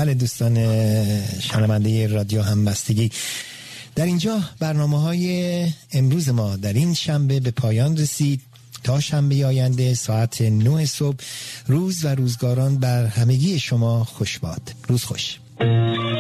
بله دوستان شنونده رادیو همبستگی، در اینجا برنامه‌های امروز ما در این شنبه به پایان رسید. تا شنبه آینده ساعت 9 صبح روز و روزگاران بر همگی شما خوش باد. روز خوش.